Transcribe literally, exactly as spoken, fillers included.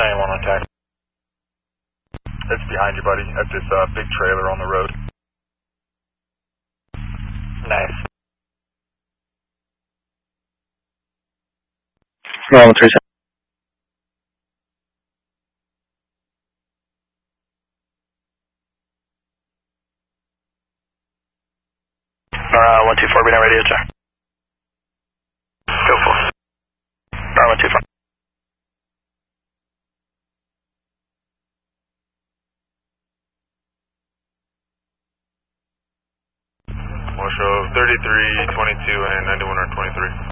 nine one one taxi. It's behind you, buddy, at this uh, big trailer on the road. Nice. Normal three seven. Uh, one two four, be on radio, sir. Go for it. Uh, one two four. We'll show thirty-three, twenty-two, and ninety-one or twenty-three.